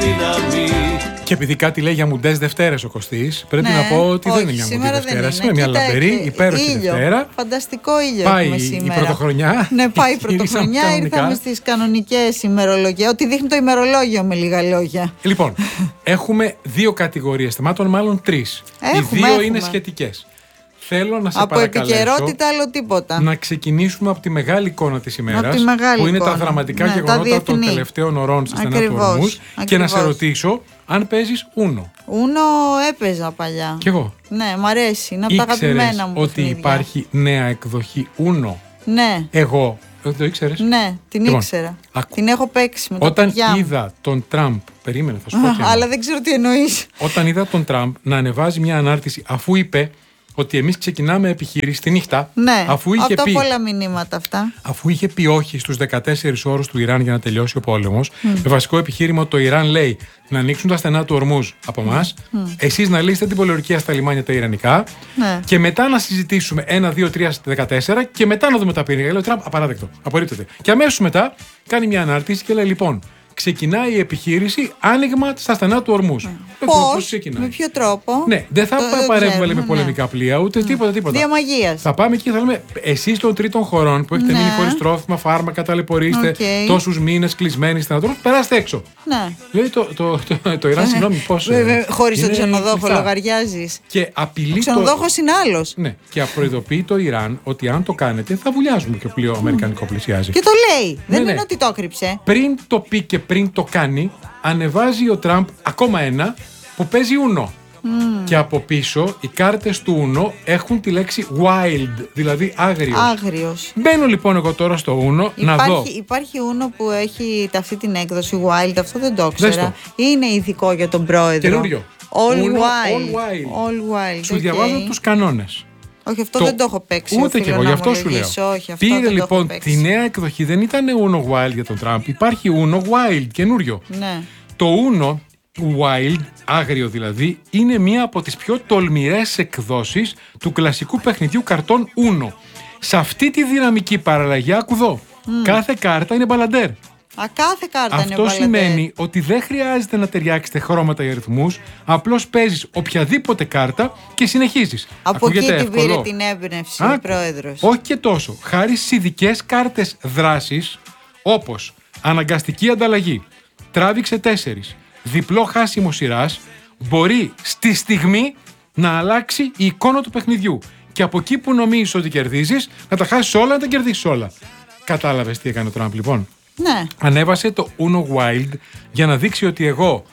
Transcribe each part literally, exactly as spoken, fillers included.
δύναμη. Και επειδή κάτι λέει για μουντές Δευτέρες ο Κωστής, πρέπει Ναι, να πω ότι όχι, δεν είναι μια μουντή Δευτέρα. είναι. Είναι μια Κοίτα, λαμπερή, ε, υπέροχη ήλιο. Δευτέρα. Φανταστικό ήλιο Πάει έχουμε η σήμερα. πρωτοχρονιά. Ναι, πάει η Γυρίσαμε πρωτοχρονιά. κανονικά. Ήρθαμε στις κανονικές ημερολογίες. Ό,τι δείχνει το ημερολόγιο με λίγα λόγια. Λοιπόν, έχουμε δύο κατηγορίες θεμάτων, μάλλον τρεις. Έχουμε, Οι δύο έχουμε. είναι σχετικές. Θέλω να σε Από παρακαλέσω επικαιρότητα άλλο τίποτα. να ξεκινήσουμε από τη μεγάλη εικόνα της ημέρας, τη μεγάλη που είναι εικόνα. τα δραματικά Ναι, τα γεγονότα των διεθνή. τελευταίων ωρών στα στενά του Ακριβώς, Ορμούζ, και να σε ακριβώς. ρωτήσω αν παίζεις Ούνο. Ούνο έπαιζα παλιά. Κι εγώ. Ναι, μ' αρέσει. Είναι από τα Ήξερες αγαπημένα μου ότι παιχνίδια. υπάρχει νέα εκδοχή Ούνο? Ναι, Εγώ. Δεν το ήξερες? ναι, την Λοιπόν, ήξερα. άκου. Την έχω παίξει με τα Όταν παιδιά μου. είδα τον Τραμπ, περίμενε, θα σου πω τι εννοώ. Αλλά δεν ξέρω τι εννοείς. Όταν είδα τον Τραμπ να ανεβάζει μια ανάρτηση, αφού είπε ότι εμείς ξεκινάμε επιχείρηση τη νύχτα, Ναι, αφού είχε από πει, πολλά μηνύματα αυτά. αφού είχε πει όχι στους δεκατέσσερις όρους του Ιράν για να τελειώσει ο πόλεμος, με βασικό επιχείρημα ότι το Ιράν λέει να ανοίξουν τα στενά του Ορμούζ από εμάς, εσείς να λύσετε την πολιορκία στα λιμάνια τα ιρανικά, Ναι. και μετά να συζητήσουμε ένα, δύο, τρία, δεκατέσσερα και μετά να δούμε τα πυρηνικά. Λέει ο Τραμπ, απαράδεκτο, απορρίπτεται. Και αμέσως μετά κάνει μια ανάρτηση και λέει, λοιπόν, ξεκινάει η επιχείρηση άνοιγμα στα στενά του Ορμούζ. Πώς, με ποιο τρόπο. Ναι, δεν θα Το- δεν παρέμβουμε ξέρουμε, με ναι. πολεμικά πλοία, ούτε τίποτα, τίποτα. Δια μαγείας. Θα πάμε εκεί και θα λέμε, εσείς των τρίτων χωρών που έχετε Ναι. μείνει χωρίς τρόφιμα, φάρμακα, ταλαιπωρείστε Οκ. τόσους μήνες κλεισμένοι στην Ανατολή, περάστε έξω. Ναι. Λέει το, το, το, το Ιράν, συγγνώμη, πώς. Βέβαια, χωρίς τον είναι ξενοδόχο κλειστά. λογαριάζεις. Και απειλεί Ο το. ξενοδόχος είναι άλλος. Ναι, και προειδοποιεί το Ιράν ότι αν το κάνετε θα βουλιάζουμε και πλοίο αμερικανικό πλησιάζει. Και το λέει. Δεν ναι. είναι ότι το έκρυψε. Πριν το πει και πριν το κάνει, ανεβάζει ο Τραμπ ακόμα ένα που παίζει Ούνο. Και από πίσω οι κάρτες του Ούνο έχουν τη λέξη wild, δηλαδή άγριος. Άγριος. Μπαίνω λοιπόν εγώ τώρα στο Ούνο να δω. Υπάρχει, υπάρχει Ούνο που έχει αυτή την έκδοση Wild, αυτό δεν το Δες ήξερα. Είναι ειδικό για τον πρόεδρο. Καινούριο. All Uno, Wild. all wild. All Wild. Σου οκ. διαβάζω τους κανόνες. Όχι, αυτό Το- δεν το έχω παίξει. Ούτε κι οφείλω εγώ, να γι' αυτό σου λέω. ομολογήσω. Όχι, αυτό Πήρε δεν το έχω λοιπόν παίξει. τη νέα εκδοχή, δεν ήταν Uno Wild για τον Τραμπ, υπάρχει Uno Wild, καινούριο. Ναι. Το Uno Wild, άγριο δηλαδή, είναι μία από τις πιο τολμηρές εκδόσεις του κλασικού παιχνιδιού καρτών Uno. Σε αυτή τη δυναμική παραλλαγή, άκου εδώ, κάθε κάρτα είναι μπαλαντέρ. Α, κάθε κάρτα είναι Αυτό μπαλαντέρ. σημαίνει ότι δεν χρειάζεται να ταιριάξετε χρώματα ή αριθμούς, απλώς παίζεις οποιαδήποτε κάρτα και συνεχίζεις. Από εκεί Ακούγεται την πήρε εύκολο? την έμπνευση Α, ο πρόεδρος. Όχι και τόσο. Χάρη στις ειδικές κάρτες δράσης, όπως αναγκαστική ανταλλαγή, τράβηξε τέσσερις, διπλό χάσιμο σειράς, μπορεί στη στιγμή να αλλάξει η εικόνα του παιχνιδιού. Και από εκεί που νομίζεις ότι κερδίζεις, να τα χάσεις όλα, να τα κερδίσεις όλα. Κατάλαβες τι έκανε ο Τραμπ λοιπόν? Ναι. Ανέβασε το Uno Wild για να δείξει ότι εγώ.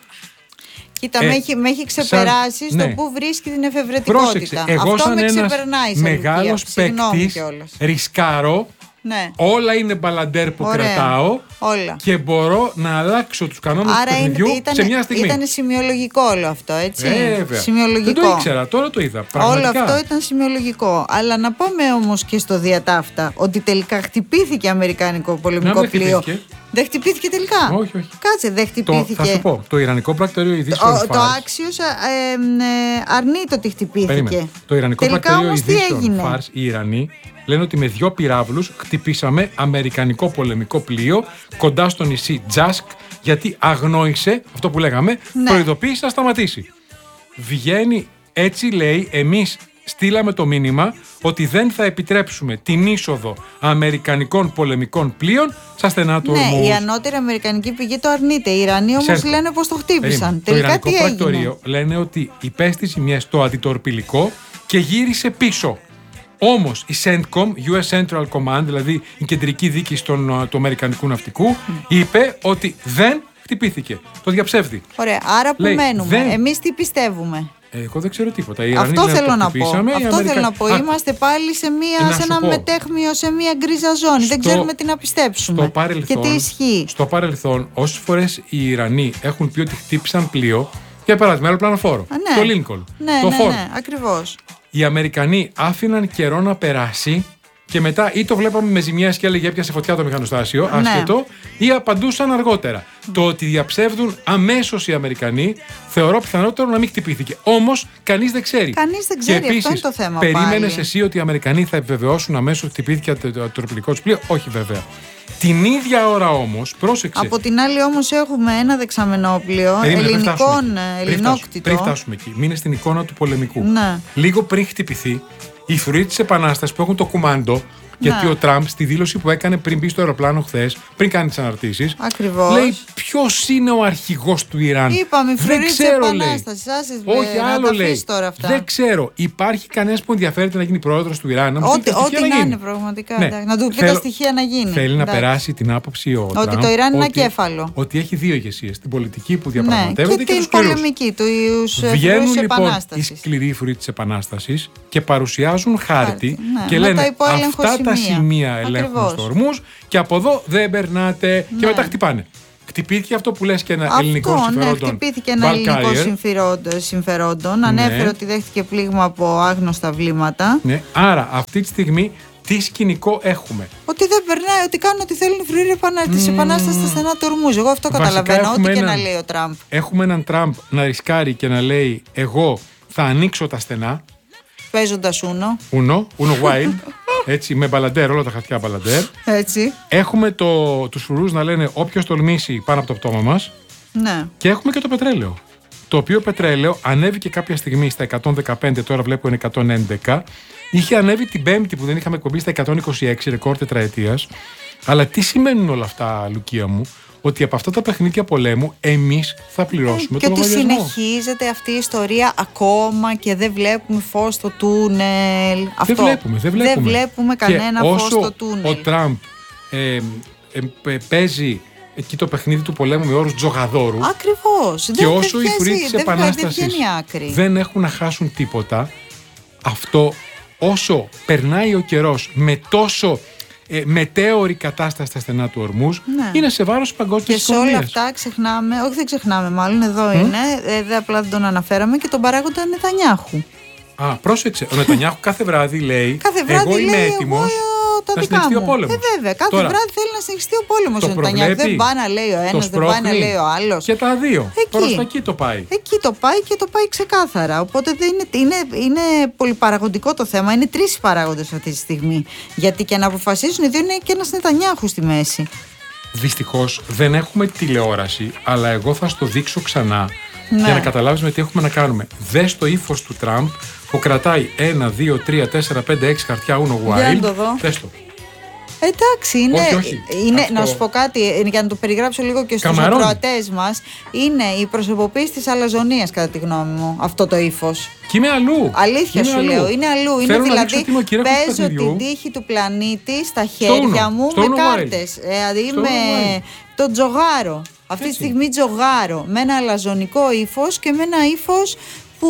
Κοίτα, Ε, με, έχει, με έχει ξεπεράσει σαν- στο ναι. που βρίσκει την εφευρετικότητα. Πρόσεξε, εγώ Αυτό σαν με ένας ξεπερνάει σαν μεγάλος ηλικία. Συγγνώμη παίκτης κιόλας. ρισκάρω, Ναι. όλα είναι μπαλαντέρ που Ωραία. κρατάω Όλα. και μπορώ να αλλάξω τους κανόνες του Άρα είναι- παιχνιδιού ήταν, σε μια στιγμή. ήταν σημειολογικό όλο αυτό, έτσι. Βέβαια. Σημειολογικό. Δεν το ήξερα, τώρα το είδα. Όλο Πραγματικά. αυτό ήταν σημειολογικό. Αλλά να πάμε όμως και στο διατάφτα ότι τελικά χτυπήθηκε αμερικανικό πολεμικό Να, δεν πλοίο. χτυπήθηκε. Δεν χτυπήθηκε τελικά. Όχι, όχι. Κάτσε, δεν Το, χτυπήθηκε. θα σου πω, το Ιρανικό πρακτορείο ειδήσεων Το, το Fars- άξιος ε, ε, αρνείται ότι χτυπήθηκε. Περίμενε. Το Ιρανικό Τελικά πρακτορείο όμως τι ειδήσεων έγινε? Fars, οι Ιρανοί, λένε ότι με δυο πυράβλους χτυπήσαμε αμερικανικό πολεμικό πλοίο κοντά στο νησί Τζάσκ, γιατί αγνόησε αυτό που λέγαμε, Ναι. προειδοποίησε να σταματήσει. Βγαίνει, έτσι λέει, εμείς στείλαμε το μήνυμα ότι δεν θα επιτρέψουμε την είσοδο αμερικανικών πολεμικών πλοίων στα στενά του Ναι, Ορμούζ. η ανώτερη αμερικανική πηγή το αρνείται. Οι Ιρανοί όμως Ξέρετε. λένε πως το χτύπησαν. Περίμενε. Το Τελικά Ιρανικό τι έγινε? πρακτορείο λένε ότι υπέστη ζημιές στο αντιτορπιλικό και γύρισε πίσω. Όμως η CENTCOM, γιου ες Central Command, δηλαδή η κεντρική δίκη των, του Αμερικανικού ναυτικού, είπε ότι δεν χτυπήθηκε. Το διαψεύδει. Ωραία, άρα που Λέει, μένουμε. δεν- Εμείς τι πιστεύουμε? Ε, Εγώ δεν ξέρω τίποτα. Οι Ιρανοί Αυτό λένε θέλω το να πω. χτυπήσαμε, οι Αυτό Αμερικα- θέλω να πω. Α, Είμαστε πάλι σε, μία, να σε σου ένα πω. μετέχμιο, σε μία γκρίζα ζώνη. Δεν Στο- ξέρουμε τι να πιστέψουμε. Στο παρελθόν, Και τι ισχύει. στο παρελθόν, όσες φορές οι Ιρανοί έχουν πει ότι χτύπησαν πλοίο, για παράδειγμα, αεροπλανοφόρο, Α, ναι. το Λίνκολν, Ναι, το ναι, Ford, ναι, ακριβώς. οι Αμερικανοί άφηναν καιρό να περάσει και μετά ή το βλέπαμε με ζημιές και έλεγε έπιασε φωτιά το μηχανοστάσιο, Ναι. άσχετο, ή απαντούσαν αργότερα. Το ότι διαψεύδουν αμέσως οι Αμερικανοί θεωρώ πιθανότερο να μην χτυπήθηκε. Όμως κανείς δεν ξέρει. Κανείς δεν Και ξέρει, αυτό επίσης, είναι το θέμα περίμενες πάλι. εσύ ότι οι Αμερικανοί θα επιβεβαιώσουν αμέσως ότι χτυπήθηκε το, το, το τροπλικό του πλοίο? Όχι βέβαια. Την ίδια ώρα όμως, πρόσεξε. Από την άλλη όμως έχουμε ένα δεξαμενόπλιο Περίμενε, ελληνικών, πριν ελληνόκτητο. Πριν φτάσουμε εκεί, μείνε στην εικόνα του πολεμικού. Ναι. Λίγο πριν χτυπηθεί, οι φρουροί της Επανάστασης που έχουν το κουμάντο. Γιατί ναι. ο Τραμπ στη δήλωση που έκανε πριν μπει στο αεροπλάνο χθες, πριν κάνει τις αναρτήσεις, ακριβώς, λέει ποιος είναι ο αρχηγός του Ιράν. Είπαμε, φρουροί της Επανάστασης. Όχι, άλλο λέει. Τώρα αυτά. Δεν ξέρω. Υπάρχει κανένας που ενδιαφέρεται να γίνει πρόεδρος του Ιράν. Να Ό,τι, ό,τι να, να είναι πραγματικά. Ναι. Να του πει Θέλω, τα στοιχεία να γίνει. Θέλει εντάξει. να περάσει την άποψη ο ότι Τραμπ, το Ιράν είναι ότι, ακέφαλο. Ότι έχει δύο ηγεσίες. Την πολιτική που ναι, διαπραγματεύεται και, και, και τους την πολεμική, τους Βγαίνουν της λοιπόν Επανάστασης. οι σκληροί φρουροί της Επανάστασης και παρουσιάζουν χάρτη ναι, και λένε αυτά σημεία. τα σημεία ελέγχουν στους ορμούς και από εδώ δεν περνάτε ναι. και μετά χτυπάνε. Χτυπήθηκε αυτό που λες και ένα αυτό, ελληνικό συμφερόντων. Ναι, χτυπήθηκε ένα ελληνικό συμφερόντων. συμφερόντων. Ναι. Ανέφερε ότι δέχτηκε πλήγμα από άγνωστα βλήματα. Ναι. Άρα αυτή τη στιγμή τι σκηνικό έχουμε. Ότι δεν περνάει, ότι κάνουν ό,τι θέλουν οι φρουροί mm. της Επανάστασης στα στενά του ορμούς. Εγώ αυτό Βασικά καταλαβαίνω, ό,τι και έναν, να λέει ο Τραμπ. Έχουμε έναν Τραμπ να ρισκάρει και να λέει εγώ θα ανοίξω τα στενά. Παίζοντας Uno. Uno, Uno Wild. Έτσι, με μπαλαντέρ, όλα τα χαρτιά μπαλαντέρ. Έτσι. Έχουμε το, τους φρουρούς να λένε όποιος τολμήσει πάνω από το πτώμα μας. Ναι. Και έχουμε και το πετρέλαιο. Το οποίο πετρέλαιο ανέβηκε κάποια στιγμή στα εκατόν δεκαπέντε, τώρα βλέπω είναι εκατόν έντεκα. Είχε ανέβει την Πέμπτη που δεν είχαμε εκπομπή στα εκατόν είκοσι έξι, ρεκόρ τετραετίας. Αλλά τι σημαίνουν όλα αυτά, Λουκία μου? Ότι από αυτά τα παιχνίδια πολέμου εμείς θα πληρώσουμε και το ότι λογαριασμό. συνεχίζεται αυτή η ιστορία ακόμα και δεν βλέπουμε φως στο τούνελ. Δεν Αυτό. βλέπουμε, δεν βλέπουμε. Δεν βλέπουμε κανένα φως στο τούνελ. Ο Τραμπ ε, ε, ε, παίζει εκεί το παιχνίδι του πολέμου με όρους τζογαδόρου. Ακριβώς. Και δεν όσο οι φρουροί της Επανάστασης δεν, δεν έχουν να χάσουν τίποτα, αυτό όσο περνάει ο καιρός με τόσο ε, μετέωρη κατάσταση στα στενά του ορμούς, ναι. είναι σε βάρος παγκόσμιας οικονομίας. Και σε όλα αυτά ξεχνάμε, όχι δεν ξεχνάμε μάλλον, εδώ mm? είναι, ε, δε, απλά δεν τον αναφέραμε, και τον παράγοντα Νετανιάχου. Α, πρόσεξε, ο Νετανιάχου κάθε βράδυ λέει κάθε βράδυ εγώ είμαι λέει, έτοιμος εγώ, να συνεχιστεί ο πόλεμος. Ε, βέβαια, κάθε Τώρα, βράδυ θέλει να συνεχιστεί ο πόλεμος ο Νετανιάχου. Δεν πάει να λέει ο ένας, δεν πάει να λέει ο άλλος. Και τα δύο. Εκεί. Προς τα εκεί το πάει. Εκεί το πάει και το πάει ξεκάθαρα. Οπότε δεν είναι, είναι, είναι πολυπαραγοντικό το θέμα. Είναι τρεις παράγοντες αυτή τη στιγμή. Γιατί και να αποφασίσουν οι δύο είναι και ένας Νετανιάχου στη μέση. Δυστυχώς δεν έχουμε τηλεόραση, αλλά εγώ θα στο δείξω ξανά ναι. για να καταλάβεις με τι έχουμε να κάνουμε. Δες το ύφος του Τραμπ που κρατάει ένα, δύο, τρία, τέσσερα, πέντε, έξι χαρτιά Uno Wild. Για να το δω. Δες το. Εντάξει, είναι, όχι, όχι. είναι Αυτό... να σου πω κάτι, για να το περιγράψω λίγο και στους ακροατές μας, είναι η προσωποποίηση της αλαζονίας κατά τη γνώμη μου, αυτό το ύφος. Και είμαι αλλού. Αλήθεια είμαι σου αλλού. λέω, είναι αλλού. Είναι Θέλω δηλαδή, παίζω την τύχη του πλανήτη στα χέρια Uno, μου με κάρτες. Δηλαδή με το τζογάρο. Αυτή τη στιγμή τζογάρο με ένα αλαζονικό ύφος και με ένα ύφος που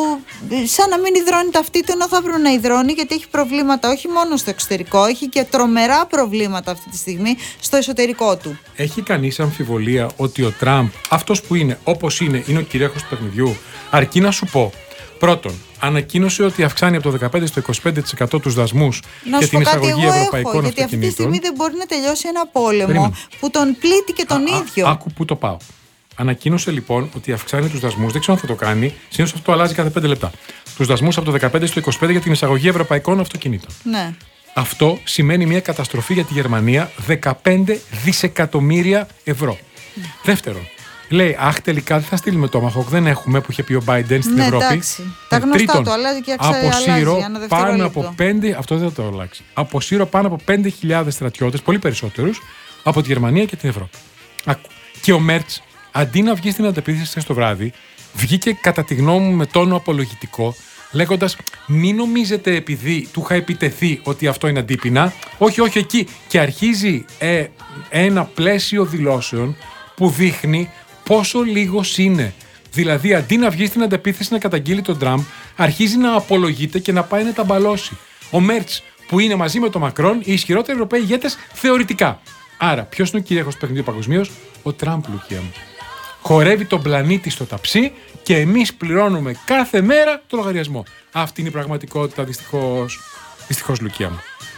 σαν να μην υδρώνει τα αυτή του, ενώ θα έπρεπε να υδρώνει, γιατί έχει προβλήματα όχι μόνο στο εξωτερικό, έχει και τρομερά προβλήματα αυτή τη στιγμή στο εσωτερικό του. Έχει κανείς αμφιβολία ότι ο Τραμπ, αυτός που είναι, όπως είναι, είναι ο κυρίαρχος του παιχνιδιού? Αρκεί να σου πω, πρώτον, ανακοίνωσε ότι αυξάνει από το δεκαπέντε στο είκοσι πέντε τοις εκατό τους δασμούς για την εισαγωγή ευρωπαϊκών αυτοκινήτων. Γιατί αυτή τη στιγμή δεν μπορεί να τελειώσει ένα πόλεμο Περίμενε. που τον πλήττει και τον α, ίδιο. Α, άκου που το πάω. Ανακοίνωσε λοιπόν ότι αυξάνει τους δασμούς, δεν ξέρω αν θα το κάνει, συνήθως αυτό αλλάζει κάθε πέντε λεπτά. Τους δασμούς από το δεκαπέντε στο είκοσι πέντε για την εισαγωγή ευρωπαϊκών αυτοκινήτων. Ναι. Αυτό σημαίνει μια καταστροφή για τη Γερμανία δεκαπέντε δισεκατομμύρια ευρώ. Mm. Δεύτερον, λέει, αχ, τελικά δεν θα στείλουμε το Tomahawk, δεν έχουμε, που είχε πει ο Biden στην ναι, Ευρώπη. Εντάξει. Τα γνωστά Τρίτον, του, αλλάζει και αξίζει, αποσύρω αλλάζει, πάνω από πέντε, αυτό δεν θα το αλλάξει. Αποσύρω πάνω από πέντε χιλιάδες στρατιώτες, πολύ περισσότερους, από τη Γερμανία και την Ευρώπη. Άκου. Και ο Μέρτς, αντί να βγει στην αντεπίθεση χθες το βράδυ, βγήκε κατά τη γνώμη μου με τόνο απολογητικό, λέγοντας μην νομίζετε επειδή του είχα επιτεθεί ότι αυτό είναι αντίπεινα. Όχι, όχι, εκεί. Και αρχίζει ε, ένα πλαίσιο δηλώσεων που δείχνει πόσο λίγος είναι. Δηλαδή, αντί να βγει στην αντεπίθεση να καταγγείλει τον Τραμπ, αρχίζει να απολογείται και να πάει να τα μπαλώσει. Ο Μέρτς, που είναι μαζί με τον Μακρόν οι ισχυρότεροι Ευρωπαίοι ηγέτες θεωρητικά. Άρα, ποιος είναι ο κυρίαρχος του παιχνιδιού παγκοσμίως? Ο Τραμπ, Λουκία μου. Χορεύει τον πλανήτη στο ταψί και εμείς πληρώνουμε κάθε μέρα το λογαριασμό. Αυτή είναι η πραγματικότητα, δυστυχώς, δυστυχώς, Λουκία μου.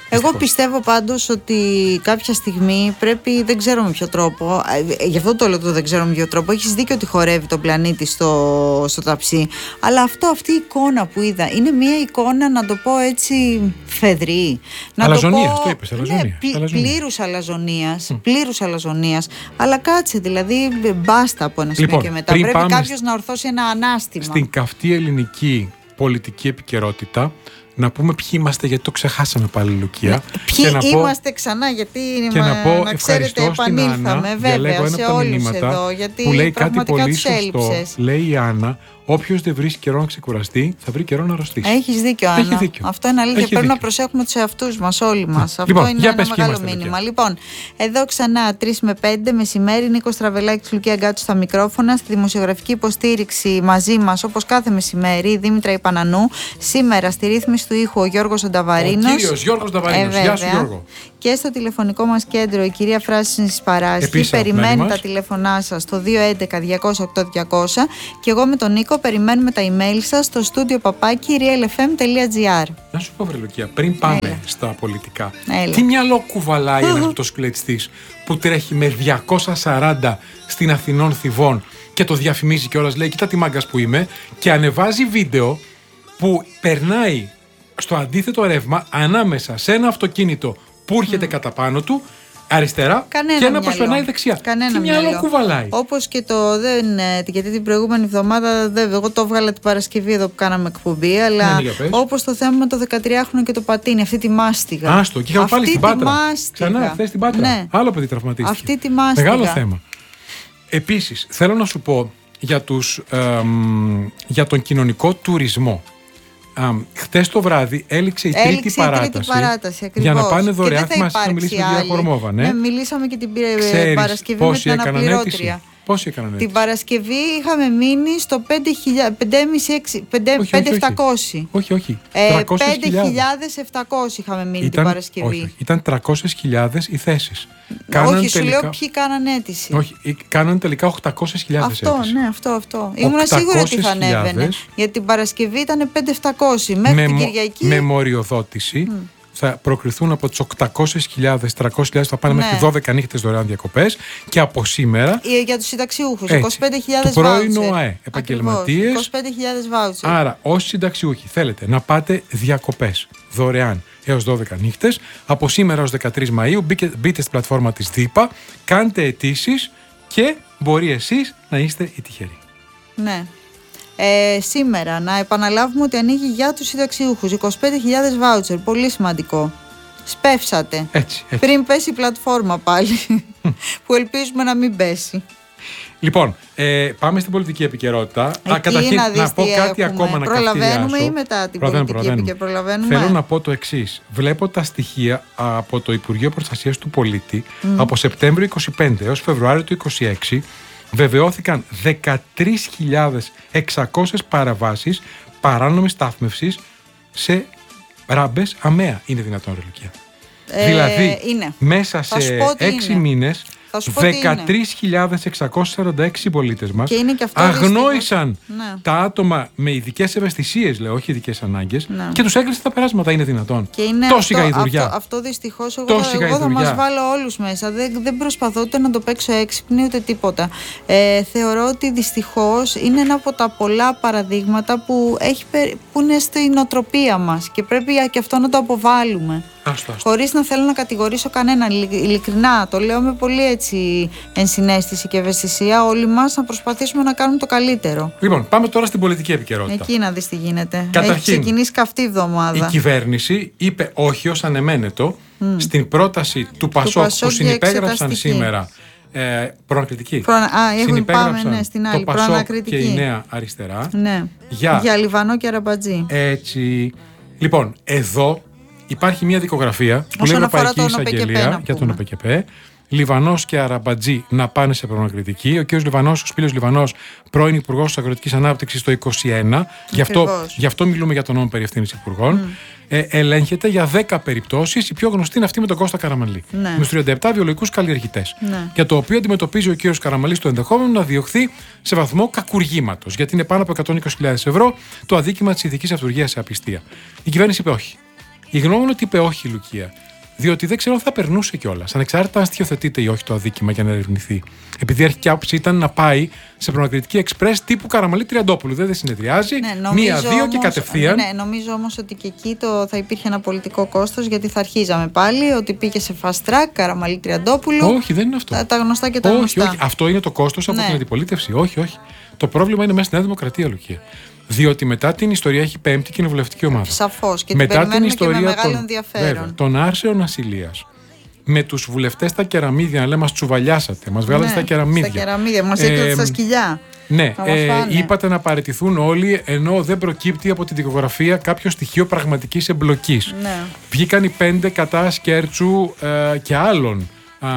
Εγώ πιστεύω πάντως ότι κάποια στιγμή πρέπει, δεν ξέρω με ποιο τρόπο, γι' αυτό το λέω το δεν ξέρω με ποιο τρόπο, έχεις δίκιο ότι χορεύει τον πλανήτη στο, στο ταψί, αλλά αυτό, αυτή η εικόνα που είδα είναι μια εικόνα, να το πω έτσι, φεδρή. Αλαζονίας, το, το είπες, αλαζονία. Ναι, πλη, πλήρους αλαζονίας, mm. πλήρους αλαζονίας, αλλά κάτσε, δηλαδή μπάστα από ένα σημείο λοιπόν, και μετά. Πρέπει κάποιος να ορθώσει ένα ανάστημα. Στην καυτή ελληνική πολιτική επικαιρότητα, να πούμε ποιοι είμαστε, γιατί το ξεχάσαμε πάλι, Λουκία. Ναι, ποιοι να είμαστε πω, ξανά, γιατί και να, πω, να ξέρετε, επανήλθαμε βέβαια σε όλους εδώ, γιατί που λέει κάτι πολύ σωστό. Λέει η Άννα, όποιος δεν βρει καιρό να ξεκουραστεί, θα βρει καιρό να αρρωστήσει. Έχεις δίκιο, Άννα. Έχει δίκιο. Αυτό είναι αλήθεια. Έχει Πρέπει δίκιο. να προσέχουμε τους εαυτούς μας, όλοι μας. Λοιπόν, Αυτό είναι ένα μεγάλο μήνυμα. Λοιπόν, εδώ ξανά τρεις με πέντε μεσημέρι, Νίκος Τραβελάκης, Λουκία Γκάτσου στα μικρόφωνα, στη δημοσιογραφική υποστήριξη μαζί μας, όπως κάθε μεσημέρι, η Δήμητρα Ιπανανού. Σήμερα στη ρύθμιση του ήχου ο Γιώργος Νταβαρίνος. Ο κύριος Γιώργος Νταβαρίνος. Ε, Γεια σου, Γιώργο. Και στο τηλεφωνικό μας κέντρο η κυρία Φράση Σπαράσχη. Περιμένει τα τηλέφωνά σας στο δύο έντεκα διακόσια οκτώ διακόσια και εγώ με τον Νίκο περιμένουμε τα email σας στο στούντιο παπάκι real f m τελεία g r. Να σου πω, βρε Λουκία, πριν πάμε Έλα. στα πολιτικά, Έλα. τι μυαλό κουβαλάει ένας μοτοσυκλετιστής που τρέχει με διακόσια σαράντα στην Αθηνών Θηβών και το διαφημίζει κιόλας, λέει κοίτα τι μάγκας που είμαι, και ανεβάζει βίντεο που περνάει στο αντίθετο ρεύμα ανάμεσα σε ένα αυτοκίνητο που έρχεται mm. κατά πάνω του αριστερά Κανένα και ένα μυαλό. προσπερνάει δεξιά. Κανένα τι μυαλό, μυαλό κουβαλάει. Όπως και το δεν, γιατί την προηγούμενη εβδομάδα δεν, εγώ το έβγαλα την Παρασκευή εδώ που κάναμε εκπομπή, αλλά ναι, όπως το θέμα με το δεκατριάχρονο και το πατίνι, αυτή τη μάστιγα. Άστο, και είχαμε πάλι στην Πάτρα. Μάστιγα. Ξανά, χθες στην Πάτρα. Ναι. Άλλο παιδί τραυματίστηκε. Αυτή τη μάστιγα. Μεγάλο θέμα. Επίσης, θέλω να σου πω για, τους, εμ, για τον κοινωνικό τουρισμό. Χτες το βράδυ έληξε η έληξε τρίτη, η παράταση, τρίτη παράταση για να πάνε δωρεάν. Θυμάσαι να μιλήσουμε για Χορμόβα. Ναι. ναι, μιλήσαμε και την Ξέρεις Παρασκευή με την αναπληρώτρια. Πόσοι έκαναν έτσι? Την Παρασκευή είχαμε μείνει στο πέντε χιλιάδες επτακόσια. Όχι, όχι. Ε, πέντε χιλιάδες επτακόσια είχαμε μείνει ήταν, την Παρασκευή. Όχι, ήταν τριακόσιες χιλιάδες οι θέσεις. Κάναν όχι, σου τελικά... λέω ποιοι κάναν αίτηση. Όχι, κάναν τελικά οκτακόσιες χιλιάδες αυτό, αίτηση. Ναι, αυτό, αυτό. Ήμουν σίγουρη ότι θα ανέβαινε. Γιατί την Παρασκευή ήταν πέντε χιλιάδες επτακόσια. Μέχρι με, την Κυριακή. Με μοριοδότηση. Mm. Θα προκριθούν από τις οκτακόσιες χιλιάδες, τριακόσιες χιλιάδες, θα πάνε ναι. μέχρι δώδεκα νύχτες δωρεάν διακοπές και από σήμερα. Για τους συνταξιούχους, είκοσι πέντε χιλιάδες βάουτσερ. Το πρώην ΟΑΕ, επαγγελματίες. είκοσι πέντε χιλιάδες βάουτσερ. Άρα, όσοι συνταξιούχοι θέλετε να πάτε διακοπές δωρεάν έως δώδεκα νύχτες, από σήμερα έως δεκατρείς Μαΐου, μπείτε, μπείτε στην πλατφόρμα της ΔΥΠΑ, κάντε αιτήσεις και μπορεί εσείς να είστε οι τυχεροί. Ναι. Ε, σήμερα να επαναλάβουμε ότι ανοίγει για τους συνταξιούχους είκοσι πέντε χιλιάδες βάουτσερ, πολύ σημαντικό. Σπεύσατε έτσι, έτσι. πριν πέσει η πλατφόρμα πάλι που ελπίζουμε να μην πέσει. Λοιπόν, ε, πάμε στην πολιτική επικαιρότητα. Εκεί Α, καταρχήν να, να πω κάτι έχουμε. ακόμα να προλαβαίνουμε ή μετά την προλαβαίνουμε, πολιτική επικαιρότητα? Θέλω να πω το εξής. Βλέπω τα στοιχεία από το Υπουργείο Προστασίας του Πολίτη mm. από Σεπτέμβριο είκοσι πέντε έως Φεβρουάριο του είκοσι έξι. Βεβαιώθηκαν δεκατρείς χιλιάδες εξακόσιες παραβάσεις παράνομης στάθμευσης σε ράμπες ΑΜΕΑ. Είναι δυνατόν, ρε Λουκία? Ε, δηλαδή, είναι. μέσα σε έξι μήνες, δεκατρείς χιλιάδες εξακόσιοι σαράντα έξι συμπολίτες μας αγνόησαν ναι. τα άτομα με ειδικές ευαισθησίες, λέω, όχι ειδικές ανάγκες, ναι. και τους έκλεισαν τα περάσματα. Είναι δυνατόν? Και είναι τόση γαϊδουριά. Αυτό, αυτό δυστυχώς εγώ, θα, εγώ θα μας βάλω όλους μέσα. Δεν, δεν προσπαθώ ούτε να το παίξω έξυπνη ούτε τίποτα. Ε, θεωρώ ότι δυστυχώς είναι ένα από τα πολλά παραδείγματα που, έχει, που είναι στην νοοτροπία μας και πρέπει και αυτό να το αποβάλουμε. Άστο, άστο. Χωρίς να θέλω να κατηγορήσω κανέναν, ειλικρινά το λέω με πολύ έτσι ενσυναίσθηση και ευαισθησία, όλοι μας να προσπαθήσουμε να κάνουμε το καλύτερο. Λοιπόν, πάμε τώρα στην πολιτική επικαιρότητα. Εκεί να δεις τι γίνεται. Καταρχήν, έχει ξεκινήσει καυτή εβδομάδα. Η κυβέρνηση είπε όχι ως ανεμένετο mm. στην πρόταση του Πασόκ, που συνυπέγραψαν σήμερα. Ε, προανακριτική. Προ... Α, έχουν πάμε ναι, στην άλλη. Το Πασόκ και η Νέα Αριστερά. Ναι. Για... για Λιβανό και Αραμπατζή. Έτσι. Λοιπόν, εδώ υπάρχει μια δικογραφία που λέει Ευρωπαϊκή Εισαγγελία για τον ΟΠΕΚΕΠΕ. Λιβανός και Αραμπατζή να πάνε σε προανακριτική. Ο κ. Λιβανός, ο Σπύρος Λιβανός, πρώην Υπουργός της Αγροτικής Ανάπτυξης το είκοσι ένα. Γι' αυτό, γι' αυτό μιλούμε για τον νόμο περί ευθύνης υπουργών. Mm. Ε, ελέγχεται για δέκα περιπτώσεις. Η πιο γνωστή είναι αυτή με τον Κώστα Καραμανλή. Ναι. Με τους τριάντα επτά βιολογικούς καλλιεργητές. Ναι. Για το οποίο αντιμετωπίζει ο κ. Καραμανλής το ενδεχόμενο να διωχθεί σε βαθμό κακουργήματος. Γιατί είναι πάνω από εκατόν είκοσι χιλιάδες ευρώ το αδίκημα της ηθικής αυτουργίας σε απιστία. Η κυβέρνηση είπε όχι. Η γνώμη είναι ότι είπε όχι η Λουκία. Διότι δεν ξέρω αν θα περνούσε κιόλας. Ανεξάρτητα αν στοιχειοθετείται ή όχι το αδίκημα για να ερευνηθεί. Επειδή η αρχική άποψη ήταν να πάει σε προνακριτική εξπρές τύπου Καραμαλή Τριαντόπουλου. Δεν, δεν συνεδριάζει. Ναι, μία-δύο και κατευθείαν. Ναι, νομίζω όμως ότι και εκεί το, θα υπήρχε ένα πολιτικό κόστος, γιατί θα αρχίζαμε πάλι ότι πήγε σε fast track Καραμαλή Τριαντόπουλου. Όχι, δεν είναι αυτό. Τα, τα γνωστά και τα όχι, γνωστά. Όχι, αυτό είναι το κόστος από ναι. την αντιπολίτευση. Όχι, όχι. Το πρόβλημα είναι μέσα στη Νέα Δημοκρατία, Λουκία. Διότι μετά την ιστορία έχει πέμπτη κοινοβουλευτική ομάδα. Σαφώς, και μετά την περιμένουμε την ιστορία και με μεγάλο των, ενδιαφέρον. Βέβαια, των άρσεων ασυλίας. Με τους βουλευτές στα κεραμίδια να λέμε μας τσουβαλιάσατε, μας βγάλατε ναι, στα κεραμίδια. Στα κεραμίδια, μας έκλειατε ε, στα σκυλιά. Ναι, ε, είπατε να παραιτηθούν όλοι, ενώ δεν προκύπτει από την δικογραφία κάποιο στοιχείο πραγματικής εμπλοκής. Ναι. Βγήκαν οι πέντε κατά Σκέρτσου ε, και άλλων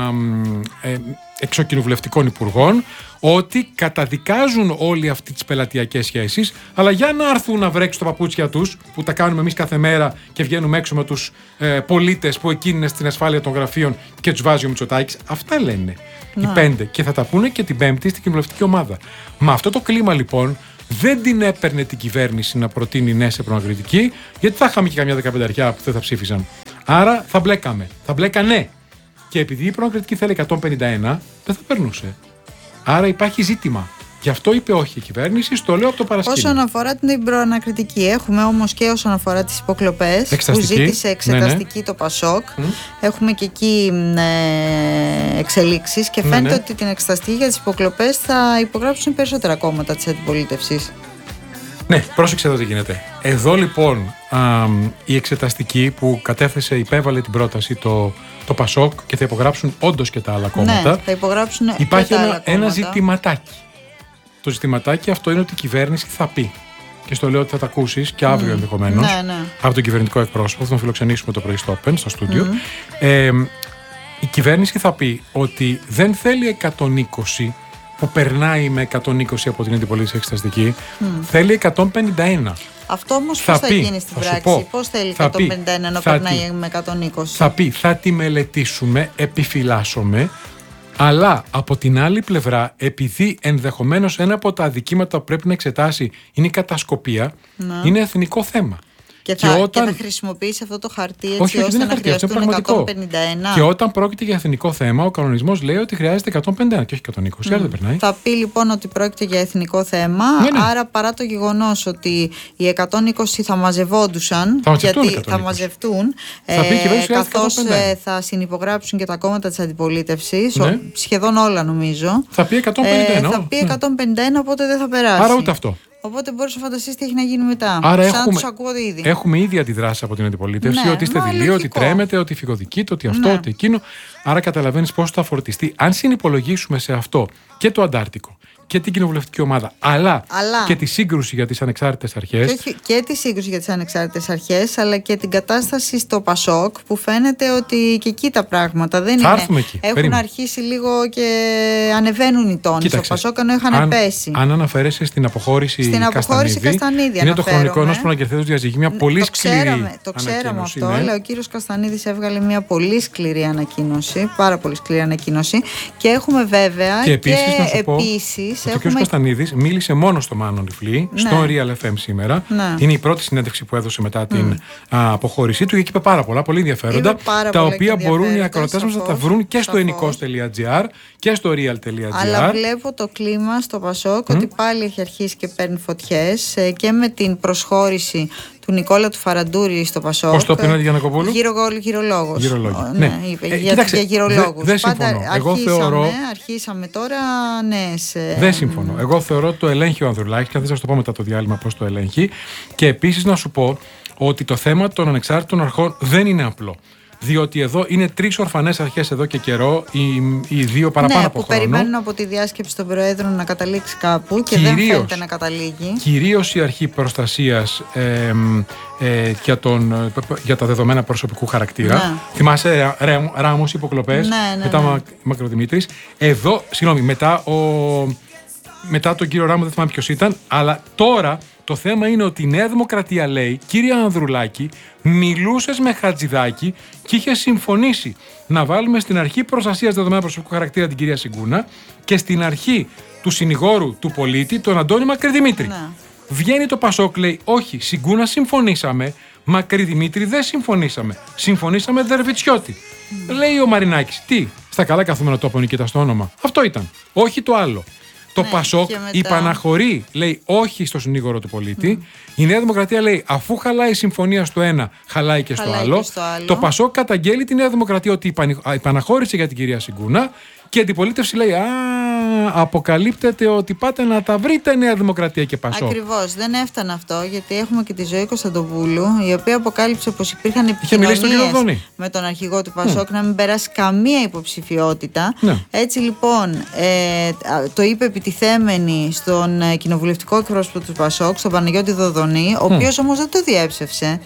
ε, εξοκοινοβουλευτικών υπουργών, ότι καταδικάζουν όλη αυτή τις πελατειακές σχέσεις, αλλά για να έρθουν να βρέξουν τα παπούτσια τους, που τα κάνουμε εμείς κάθε μέρα και βγαίνουμε έξω με τους ε, πολίτες που εκείνοι είναι στην ασφάλεια των γραφείων και τους βάζει ο Μητσοτάκης. Αυτά λένε να. οι πέντε. Και θα τα πούνε και την Πέμπτη στην κοινοβουλευτική ομάδα. Με αυτό το κλίμα λοιπόν δεν την έπαιρνε την κυβέρνηση να προτείνει ναι σε προανακριτική, γιατί θα είχαμε και καμιά δεκαπενταριά που δεν θα ψήφισαν. Άρα θα μπλέκαμε. Θα μπλέκανε. Και επειδή η προανακριτική θέλει εκατόν πενήντα ένα, δεν θα περνούσε. Άρα υπάρχει ζήτημα. Γι' αυτό είπε όχι η κυβέρνηση, στο λέω από το παρασκήνιο. Όσον αφορά την προανακριτική, έχουμε όμως και όσον αφορά τις υποκλοπές που ζήτησε εξεταστική ναι, ναι. το Πασόκ. Mm. Έχουμε και εκεί ε, εξελίξεις και φαίνεται ναι, ναι. ότι την εξεταστική για τις υποκλοπές θα υπογράψουν περισσότερα κόμματα της αντιπολίτευσης. Ναι, πρόσεξε εδώ τι γίνεται. Εδώ λοιπόν α, η εξεταστική που κατέθεσε, υπέβαλε την πρόταση το, το Πασόκ και θα υπογράψουν όντως και τα άλλα κόμματα. Ναι, θα υπογράψουν υπάρχει και τα ένα, άλλα ένα ζητηματάκι. Το ζητηματάκι αυτό είναι ότι η κυβέρνηση θα πει. Και στο λέω ότι θα τα ακούσεις και αύριο mm. ενδεχομένως ναι, ναι. από τον κυβερνητικό εκπρόσωπο. Θα τον φιλοξενήσουμε το πρωί στο Open, στο στούντιο. Mm. Ε, η κυβέρνηση θα πει ότι δεν θέλει εκατόν είκοσι που περνάει με εκατόν είκοσι από την αντιπολίτευση εξεταστική, mm. θέλει εκατόν πενήντα ένα. Αυτό όμως πώς θα, θα γίνει στην πράξη, πω, πώς θέλει εκατόν πενήντα ένα ενώ περνάει τη, με εκατόν είκοσι. Θα πει, θα τη μελετήσουμε, επιφυλάσσομαι, αλλά από την άλλη πλευρά, επειδή ενδεχομένως ένα από τα αδικήματα που πρέπει να εξετάσει είναι η κατασκοπία, να. είναι εθνικό θέμα. Και θα, και, όταν... και θα χρησιμοποιήσει αυτό το χαρτί έτσι όχι, ώστε να χαρτί, χρειαστούν εκατόν πενήντα ένα. Και όταν πρόκειται για εθνικό θέμα, ο κανονισμός λέει ότι χρειάζεται εκατόν πενήντα ένα και όχι εκατόν είκοσι, mm. άρα δεν περνάει. Θα πει λοιπόν ότι πρόκειται για εθνικό θέμα, ναι, ναι. άρα παρά το γεγονός ότι οι εκατόν είκοσι θα μαζευόντουσαν, θα γιατί θα μαζευτούν, ε, καθώς ε, θα συνυπογράψουν και τα κόμματα της αντιπολίτευσης, ναι. σχεδόν όλα νομίζω. Θα πει εκατόν πενήντα ένα. Ε, θα πει εκατόν πενήντα ένα, οπότε δεν θα περάσει. Άρα ούτε αυτό. Οπότε μπορείς να φανταστείς τι έχει να γίνει μετά. Άρα σαν έχουμε, να τους ακούω ήδη. Έχουμε ήδη αντιδράσει από την αντιπολίτευση, ναι, ότι είστε δειλοί, ότι τρέμετε, ότι φυγοδικείτε, ότι αυτό, ναι. ότι εκείνο. Άρα καταλαβαίνεις πώς θα φορτιστεί. Αν συνυπολογίσουμε σε αυτό και το Αντάρτικο και την κοινοβουλευτική ομάδα, αλλά, αλλά και τη σύγκρουση για τις ανεξάρτητες αρχές. Και, και τη σύγκρουση για τις ανεξάρτητες αρχές, αλλά και την κατάσταση στο Πασόκ, που φαίνεται ότι και εκεί τα πράγματα δεν θα είναι. Εκεί. Έχουν Περίμενε. αρχίσει λίγο και ανεβαίνουν οι τόνοι στο Πασόκ, ενώ είχαν αν, πέσει. Αν αναφέρεσαι στην αποχώρηση, στην αποχώρηση Καστανίδη, είναι το χρονικό ενός προανακερθέντος διαζυγή, μια πολύ το σκληρή ξέραμε, Το ξέραμε αυτό, ναι. αλλά ο κύριος Καστανίδης έβγαλε μια πολύ σκληρή ανακοίνωση, πάρα πολύ σκληρή ανακοίνωση, και έχουμε βέβαια και επίσης, και να σου πω, επίσης ότι έχουμε... ο κ. Καστανίδης μίλησε μόνο στο Μάνο Λιφλή, ναι. στο Real εφ εμ σήμερα. Ναι. Είναι η πρώτη συνέντευξη που έδωσε μετά την mm. α, αποχώρησή του και είπε πάρα πολλά, πολύ ενδιαφέροντα, πάρα τα οποία μπορούν οι ακροατές μας να τα βρουν και στο ενικός τελεία τζι άρ και στο real τελεία τζι άρ. Αλλά βλέπω το κλίμα στο Πασόκ mm. ότι πάλι έχει αρχίσει και παίρνει φωτιές και με την προσχώρηση του Νικόλα του Φαραντούρη στο Πασόκ. Πώς το πει για Νακοπούλου? Γυρολόγος. Γυρολόγος. Ναι, είπε, ε, για, κοίταξε, για γυρολόγους. Δεν συμφωνώ. Πάντα Εγώ αρχίσαμε, θεωρώ... αρχίσαμε τώρα νέες... Δεν συμφωνώ. Εγώ θεωρώ ότι το ελέγχει ο Ανδρουλάκης και αν θες να σου το πω μετά το διάλειμμα πώς το ελέγχει. Και επίσης να σου πω ότι το θέμα των ανεξάρτητων αρχών δεν είναι απλό. Διότι εδώ είναι τρεις ορφανές αρχές εδώ και καιρό, οι, οι δύο παραπάνω ναι, από που χρόνο. περιμένουν από τη διάσκεψη των Προέδρων να καταλήξει κάπου και κυρίως, δεν φαίνεται να καταλήγει. Κυρίως η αρχή προστασίας ε, ε, για, τον, για τα δεδομένα προσωπικού χαρακτήρα. Ναι. Θυμάσαι Ράμος, υποκλοπές, ναι, ναι, μετά ναι. Μακροδημήτρης. Εδώ, συγγνώμη, μετά, ο, μετά τον κύριο Ράμο δεν θυμάμαι ποιος ήταν, αλλά τώρα... Το θέμα είναι ότι η Νέα Δημοκρατία λέει, κύριε Ανδρουλάκη, μιλούσες με Χατζηδάκη και είχε συμφωνήσει να βάλουμε στην αρχή προστασίας δεδομένα προσωπικού χαρακτήρα την κυρία Σιγκούνα και στην αρχή του συνηγόρου του πολίτη, τον Αντώνη Μακροδημήτρη. Ναι. Βγαίνει το Πασόκ, λέει, όχι, Σιγκούνα συμφωνήσαμε, Μακρύ Δημήτρη, δεν συμφωνήσαμε. Συμφωνήσαμε Δερβιτσιώτη. Mm. Λέει ο Μαρινάκης, τι, στα καλά καθούμενα τόπο Νικήτα στο όνομα. Αυτό ήταν. Όχι το άλλο. Το ναι, Πασόκ υπαναχωρεί, λέει, όχι στο συνήγορο του πολίτη. Mm. Η Νέα Δημοκρατία λέει, αφού χαλάει η συμφωνία στο ένα, χαλάει και, χαλάει στο, άλλο. και στο άλλο. Το Πασόκ καταγγέλει τη Νέα Δημοκρατία ότι υπαναχώρησε για την κυρία Σιγκούνα. Και η αντιπολίτευση λέει, α, αποκαλύπτεται ότι πάτε να τα βρείτε Νέα Δημοκρατία και Πασόκ. Ακριβώς, δεν έφτανε αυτό, γιατί έχουμε και τη Ζωή Κωνσταντοπούλου, η οποία αποκάλυψε πως υπήρχαν επικοινωνίες με τον αρχηγό του Πασόκ mm. να μην περάσει καμία υποψηφιότητα. Ναι. Έτσι λοιπόν, ε, το είπε επιτιθέμενη στον κοινοβουλευτικό εκπρόσωπο του Πασόκ, στον Παναγιώτη Δοδονή, ο οποίος mm. όμως δεν το διέψευσε.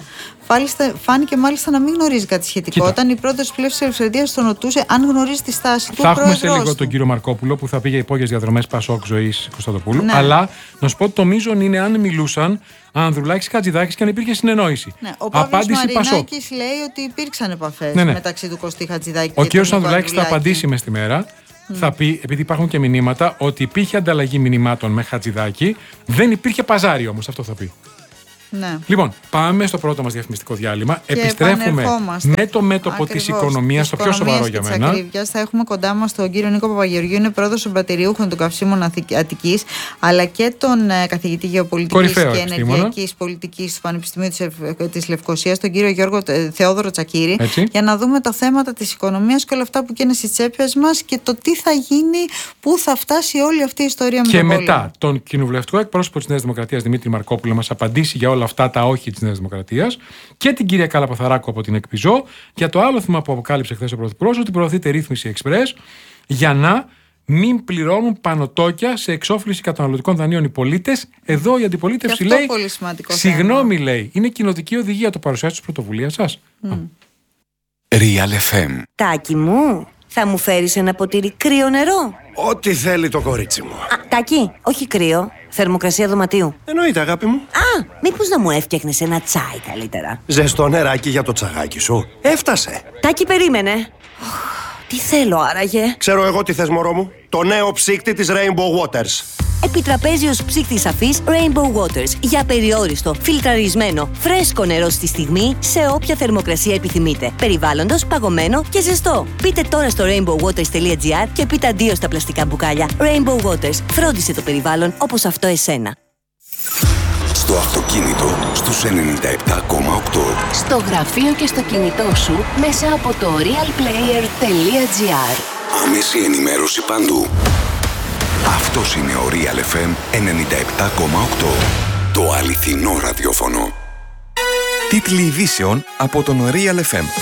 Φάνηκε μάλιστα να μην γνωρίζει κάτι σχετικό. Κοίτα. Όταν η πρώτη πλεύση τη Ελευθερία τον ρωτούσε αν γνωρίζει τη στάση του. Θα έχουμε σε λίγο τον κύριο Μαρκόπουλο που θα πήγε υπόγειε διαδρομές Πασόκ Ζωής Κωνσταντοπούλου. Ναι. Αλλά να σου πω ότι το μείζον είναι αν μιλούσαν Ανδρουλάκης Χατζηδάκης και αν υπήρχε συνεννόηση. Ναι. Ο Παύλος Μαρινάκης λέει ότι υπήρξαν επαφές ναι, ναι. μεταξύ του Κωστή Χατζηδάκη ο και του. Ο κύριο Ανδρουλάκης θα απαντήσει μες τη μέρα. Mm. Θα πει, επειδή υπάρχουν και μηνύματα, ότι υπήρχε ανταλλαγή μηνυμάτων με Χατζηδάκη. Δεν υπήρχε παζάρι όμως, αυτό θα πει. Ναι. Λοιπόν, πάμε στο πρώτο μας διαφημιστικό διάλειμμα. Και επιστρέφουμε με το μέτωπο της οικονομίας, το πιο σοβαρό για μένα. Ακρίβειας. Θα έχουμε κοντά μας τον κύριο Νίκο Παπαγεωργίου, είναι πρόεδρος των πατηριούχων των καυσίμων Αττικής, αλλά και τον ε, καθηγητή γεωπολιτικής και ενεργειακής πολιτικής του Πανεπιστημίου της, της Λευκωσίας, τον κύριο Γιώργο ε, Θεόδωρο Τσακύρη, έτσι, για να δούμε τα θέματα της οικονομίας και όλα αυτά που καίνε στις τσέπες μας και το τι θα γίνει, πού θα φτάσει όλη αυτή η ιστορία με και τον μετά πόλεμο. Τον κοινοβουλευτικό εκπρόσωπο της Νέας Δημοκρατίας Δημήτρη Μαρκόπουλο μας απαντήσει για όλα αυτά τα όχι της Νέας Δημοκρατίας και την κυρία Κάλα Παθαράκου από την ΕΚΠΙΖΟ για το άλλο θέμα που αποκάλυψε χθες ο Πρωθυπουργός, ότι προωθείται ρύθμιση εξπρές για να μην πληρώνουν πανωτόκια σε εξόφληση καταναλωτικών δανείων οι πολίτες. Εδώ η αντιπολίτευση λέει, συγγνώμη λέει, είναι κοινοτική οδηγία, το παρουσιάζει της πρωτοβουλίας σας. Mm. Real εφ εμ. Τάκη μου, θα μου φέρεις ένα ποτήρι κρύο νερό? Ό,τι θέλει το κορίτσι μου. Α, Τάκη, όχι κρύο, θερμοκρασία δωματίου. Εννοείται, αγάπη μου. Α, μήπως να μου έφτιαχνες ένα τσάι καλύτερα? Ζεστό νεράκι για το τσαγάκι σου. Έφτασε. Τάκη, περίμενε. Τι θέλω άραγε? Ξέρω εγώ τι θες, μωρό μου. Το νέο ψύκτη της Rainbow Waters. Επιτραπέζιος ψύκτης αφής Rainbow Waters για περιόριστο, φιλτραρισμένο, φρέσκο νερό στη στιγμή σε όποια θερμοκρασία επιθυμείτε. Περιβάλλοντος, παγωμένο και ζεστό. Μπείτε τώρα στο rainbow waters τελεία gr και πείτε αντίο στα πλαστικά μπουκάλια. Rainbow Waters. Φρόντισε το περιβάλλον όπως αυτό εσένα. Στο αυτοκίνητο στους ενενήντα επτά κόμμα οκτώ. Στο γραφείο και στο κινητό σου μέσα από το real player τελεία gr. Άμεση ενημέρωση παντού. Αυτός είναι ο Real εφ εμ ενενήντα επτά κόμμα οκτώ. Το αληθινό ραδιόφωνο. Τίτλοι ειδήσεων από τον Real εφ εμ.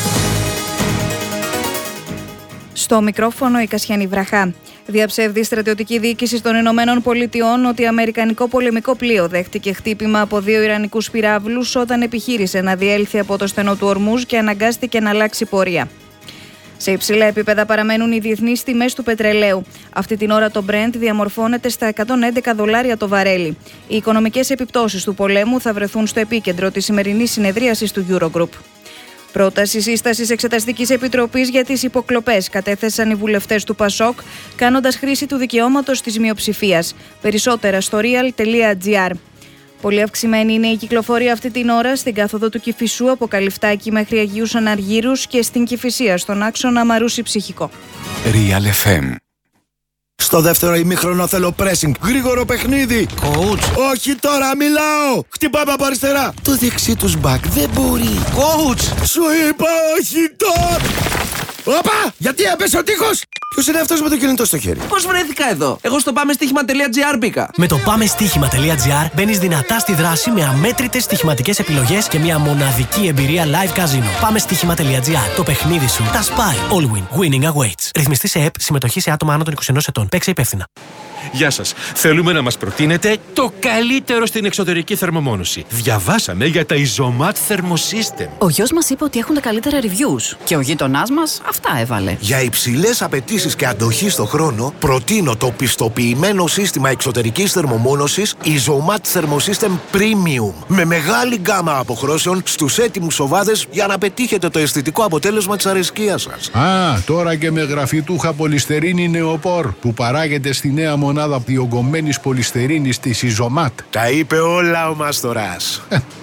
Στο μικρόφωνο η Κασιανή Βραχά. Διαψεύδει η στρατιωτική διοίκηση των Ηνωμένων Πολιτειών ότι αμερικανικό πολεμικό πλοίο δέχτηκε χτύπημα από δύο ιρανικούς πυράβλους όταν επιχείρησε να διέλθει από το στενό του Ορμούζ και αναγκάστηκε να αλλάξει πορεία. Σε υψηλά επίπεδα παραμένουν οι διεθνείς τιμές του πετρελαίου. Αυτή την ώρα το Brent διαμορφώνεται στα εκατόν έντεκα δολάρια το βαρέλι. Οι οικονομικές επιπτώσεις του πολέμου θα βρεθούν στο επίκεντρο της σημερινής συνεδρίασης του Eurogroup. Πρόταση σύστασης Εξεταστικής Επιτροπής για τις υποκλοπές κατέθεσαν οι βουλευτές του Πασόκ, κάνοντας χρήση του δικαιώματος της μειοψηφίας. Περισσότερα στο real τελεία gr. Πολύ αυξημένη είναι η κυκλοφορία αυτή την ώρα στην κάθοδο του Κηφισού από Καλυφτάκη μέχρι Αγίους Αναργύρους και στην Κηφισία στον άξονα Μαρούσι Ψυχικό. Real εφ εμ. Στο δεύτερο ημίχρονο θέλω pressing. Γρήγορο παιχνίδι. Coach. Όχι τώρα, μιλάω. Χτυπάμε από αριστερά. Το δεξί τους μπακ δεν μπορεί. Coach. Σου είπα όχι τώρα. Όπα! Γιατί έπεσε ο τείχος! Ποιος είναι αυτός με το κινητό στο χέρι? Πώς βρέθηκα εδώ? Εγώ στο πάμε στοίχημα τελεία gr μπήκα. Με το πάμε στοίχημα τελεία gr μπαίνεις δυνατά στη δράση με αμέτρητες στοιχηματικές επιλογές και μια μοναδική εμπειρία live casino. Πάμε στοίχημα τελεία gr. Το παιχνίδι σου τα σπάει. All win. Winning awaits. Ρυθμιστή σε ΕΠ. Συμμετοχή σε άτομα άνω των είκοσι ενός ετών. Παίξε υπεύθυνα. Γεια σας. Θέλουμε να μας προτείνετε το καλύτερο στην εξωτερική θερμομόνωση. Διαβάσαμε για τα Isomat Thermosystem. Ο γιος μας είπε ότι έχουν τα καλύτερα reviews και ο γείτονάς μας αυτά έβαλε. Για υψηλές απαιτήσεις και αντοχή στο χρόνο, προτείνω το πιστοποιημένο σύστημα εξωτερικής θερμομόνωσης Isomat Thermosystem Premium. Με μεγάλη γκάμα αποχρώσεων στους έτοιμους σοβάδες για να πετύχετε το αισθητικό αποτέλεσμα της αρεσκίας σας. Α, τώρα και με γραφιτούχα πολυστερίνη νεοπόρ που παράγεται στη νέα μονάδα διογκωμένης πολυστερίνης της Isomat. Τα είπε όλα ο Μάστορας.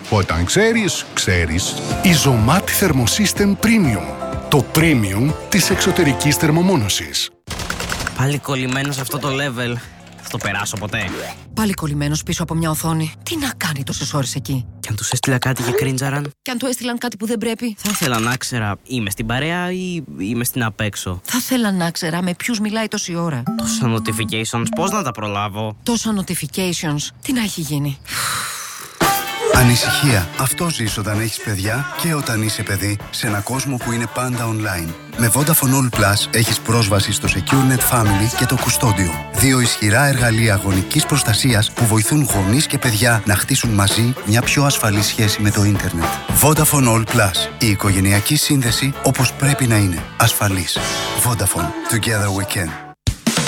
Όταν ξέρεις, ξέρεις. Isomat Thermosystem Premium. Το premium της εξωτερικής θερμομόνωσης. Πάλι κολλημένος σε αυτό το level. Θα το περάσω ποτέ. Πάλι κολλημένος πίσω από μια οθόνη. Τι να κάνει τόσες ώρες εκεί. Και αν τους έστειλα κάτι και κρίντζαραν. Και αν του έστειλαν κάτι που δεν πρέπει. Θα ήθελα να ξέρα, είμαι στην παρέα ή είμαι στην απέξω. Θα ήθελα να ξέρα με ποιους μιλάει τόση ώρα. Τόσα notifications, πώς να τα προλάβω. Τόσα notifications, τι να έχει γίνει. Ανησυχία. Αυτό ζεις όταν έχεις παιδιά και όταν είσαι παιδί σε ένα κόσμο που είναι πάντα online. Με Vodafone All Plus έχεις πρόσβαση στο SecureNet Family και το Κουστόντιο. Δύο ισχυρά εργαλεία γονικής προστασίας που βοηθούν γονείς και παιδιά να χτίσουν μαζί μια πιο ασφαλή σχέση με το ίντερνετ. Vodafone All Plus. Η οικογενειακή σύνδεση όπως πρέπει να είναι. Ασφαλής. Vodafone. Together we can.